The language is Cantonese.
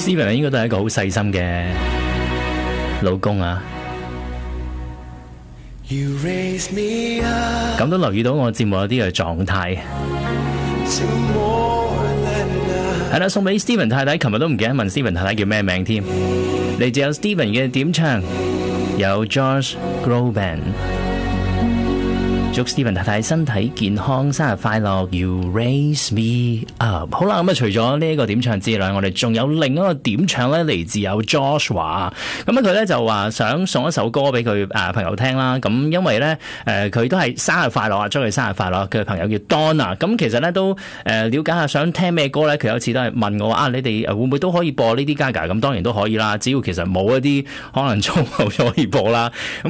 Steven 應該都係一個好細心嘅老公啊。咁都留意到我節目有啲嘅狀態。係啦，送俾 Steven 太太，琴日都唔記得問 Steven 太太叫咩名添。嚟自有 Steven 嘅點唱，有 Josh Groban。祝 Steven 太太身體健康，生日快樂 ！You raise me up。好啦，咁啊，除咗呢一個點唱之外，我哋仲有另一個點唱咧，嚟自有 Joshua。咁佢咧就話想送一首歌俾佢朋友聽啦。咁因為咧佢都係生日快樂啊，祝佢生日快樂。佢嘅朋友叫 Donna。咁其實咧都了解下想聽咩歌咧。佢有一次都係問我你哋會唔會都可以播呢啲 Gaga？咁當然都可以啦，只要其實冇一啲可能粗口就可以播啦。咁